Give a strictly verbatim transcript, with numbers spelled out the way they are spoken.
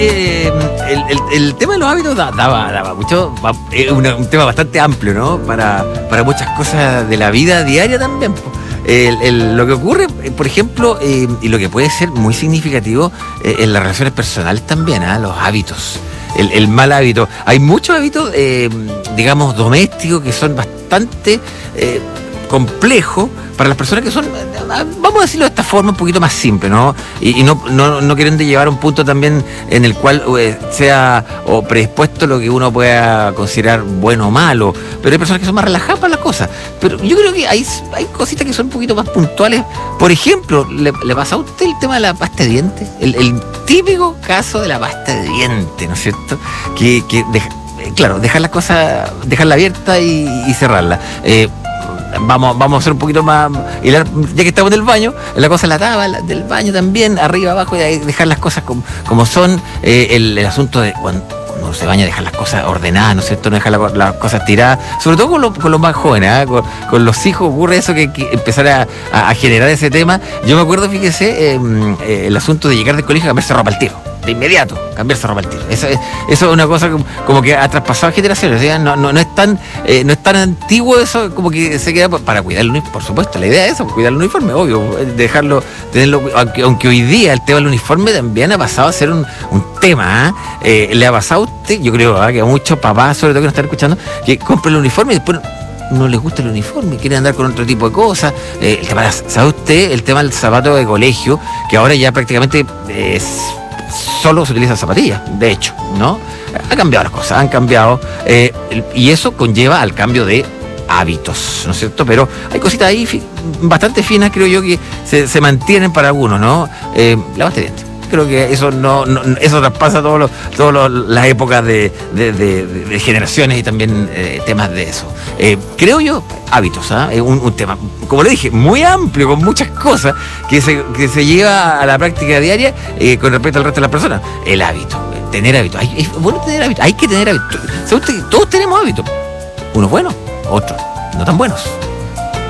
Eh, el, el, el tema de los hábitos da- daba, daba mucho, va- es una- un tema bastante amplio, ¿no? Para, para muchas cosas de la vida diaria también, po. El- el- lo que ocurre, eh, por ejemplo, eh, y lo que puede ser muy significativo eh, en las relaciones personales también, ¿ah? Los hábitos. El, el mal hábito. Hay muchos hábitos, eh, digamos, domésticos que son bastante eh, complejos para las personas que son, eh, vamos a decirlo de esta forma, un poquito más simple, ¿no? Y, y no, no, no quieren de llevar a un punto también en el cual eh, sea o predispuesto lo que uno pueda considerar bueno o malo, pero hay personas que son más relajadas para las cosas. Pero yo creo que hay, hay cositas que son un poquito más puntuales. Por ejemplo, ¿le, le pasa a usted el tema de la pasta de dientes? El, el típico caso de la pasta de dientes, ¿no es cierto? Que, que deja- eh, claro, dejar las cosas, dejarla abierta y, y cerrarla. Eh, Vamos, vamos a hacer un poquito más. Y la- ya que estamos en el baño, la cosa de la taba la- del baño también, arriba, abajo, y ahí dejar las cosas como, como son. Eh, el, el asunto de cuando uno se baña, dejar las cosas ordenadas, ¿no es cierto? No dejar la- las cosas tiradas, sobre todo con, lo- con los más jóvenes, ¿ah? con, con los hijos ocurre eso, que, que empezar a, a- a generar ese tema. Yo me acuerdo, fíjese, eh, eh, el asunto de llegar del colegio y cambiarse ropa al tiro. De inmediato, cambiarse ropa al tiro. Eso es, eso es una cosa como, como que ha traspasado generaciones. ¿Sí? No, no, no es tan eh, no es tan antiguo eso, como que se queda pa- para cuidar el uniforme. Por supuesto, la idea es eso, cuidar el uniforme, obvio. eh, Dejarlo, tenerlo. Aunque, aunque hoy día el tema del uniforme también ha pasado a ser un, un tema. ¿ah? Eh, le ha pasado a usted, yo creo ¿ah? que a muchos papás, sobre todo que nos están escuchando, que compren el uniforme y después no les gusta el uniforme, quieren andar con otro tipo de cosas. Eh, el tema, de la- ¿sabe usted? El tema del zapato de colegio, que ahora ya prácticamente es solo se utilizan zapatillas, de hecho, ¿no? Ha cambiado las cosas, han cambiado, eh, el- y eso conlleva al cambio de hábitos, ¿no es cierto? Pero hay cositas ahí fi- bastante finas, creo yo, que se, se mantienen para algunos, ¿no? Eh, lavaste dientes. Creo que eso no, no- eso traspasa todas todas las épocas de, de- de- de generaciones y también eh, temas de eso. Eh, creo yo, hábitos, ¿ah? Es un, un tema, como le dije, muy amplio, con muchas cosas que se, que se lleva a la práctica diaria eh, con respecto al resto de las personas. El hábito, eh, tener hábitos. Hay, es bueno tener hábitos, hay que tener hábitos. ¿Sabe usted que todos tenemos hábitos? Unos buenos, otros no tan buenos.